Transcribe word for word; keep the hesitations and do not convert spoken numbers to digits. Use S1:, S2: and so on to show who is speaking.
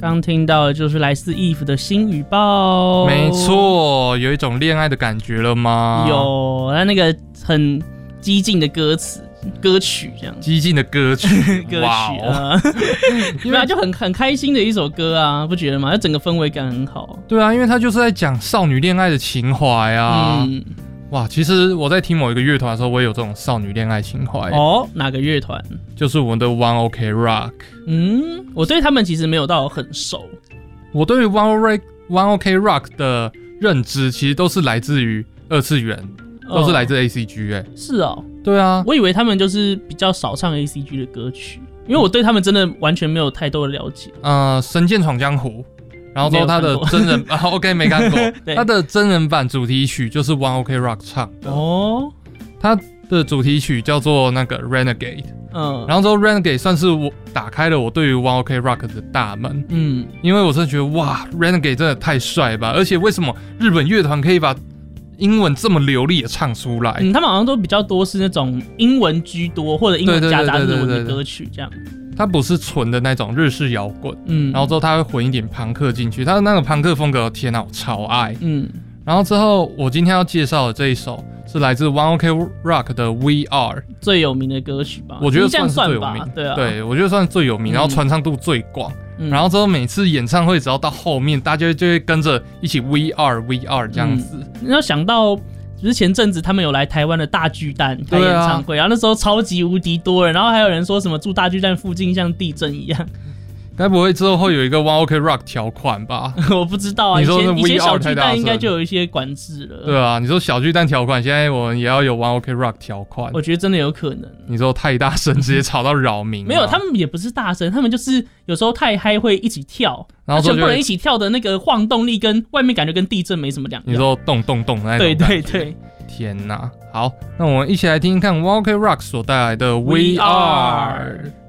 S1: 刚听到的就是来自 Eve 的新语报，
S2: 没错，有一种恋爱的感觉了吗？
S1: 有，他那个很激进的歌词。歌曲这样，
S2: 激进的歌曲，
S1: 歌曲啊，因为就很很开心的一首歌啊，不觉得吗？它整个氛围感很好。
S2: 对啊，因为它就是在讲少女恋爱的情怀啊。嗯，哇，其实我在听某一个乐团的时候，我也有这种少女恋爱情怀。
S1: 哦，哪个乐团？
S2: 就是我们的 One OK Rock。
S1: 嗯，我对他们其实没有到很熟。
S2: 我对于 One OK Rock 的认知，其实都是来自于二次元。都是来自 A C G 哎、欸，
S1: 是哦，
S2: 对啊，
S1: 我以为他们就是比较少唱 A C G 的歌曲，因为我对他们真的完全没有太多的了解。
S2: 呃，神剑闯江湖，然后之后他的真人啊 ，OK 没看过，他的真人版主题曲就是 One OK Rock 唱的哦，他的主题曲叫做那个 Renegade， 嗯，然后之后 Renegade 算是我打开了我对于 One OK Rock 的大门，嗯，因为我真的觉得哇 ，Renegade 真的太帅吧，而且为什么日本乐团可以把英文这么流利的唱出来，
S1: 嗯，他们好像都比较多是那种英文居多，或者英文夹杂日文的歌曲这样。
S2: 它不是纯的那种日式摇滚，嗯，然后之后它会混一点朋克进去，它的那个朋克风格，天哪，我超爱，嗯。然后之后我今天要介绍的这一首是来自 One OK Rock 的 We Are，
S1: 最有名的歌曲吧？
S2: 我觉得算是最有名，
S1: 对啊，
S2: 对，我觉得算是最有名，然后传唱度最广。嗯、然后之后每次演唱会只要到后面，大家就会跟着一起 We Are We Are 这样子。
S1: 你、嗯、要想到。就是前阵子他们有来台湾的大巨蛋开演唱会，啊、然后那时候超级无敌多人，然后还有人说什么住大巨蛋附近像地震一样。
S2: 该不会之后会有一个 One OK Rock 条款吧？
S1: 我不知道啊，以前以前小巨蛋应该就有一些管制了。
S2: 对啊，你说小巨蛋条款，现在我们也要有 One OK Rock 条款。
S1: 我觉得真的有可能。
S2: 你说太大声，直接吵到扰民。
S1: 没有，他们也不是大声，他们就是有时候太嗨会一起跳，然后全部人一起跳的那个晃动力跟外面感觉跟地震没什么两样。
S2: 你说动动动那种。
S1: 对对对。
S2: 天哪，好，那我们一起来听听看 One OK Rock 所带来的 We Are。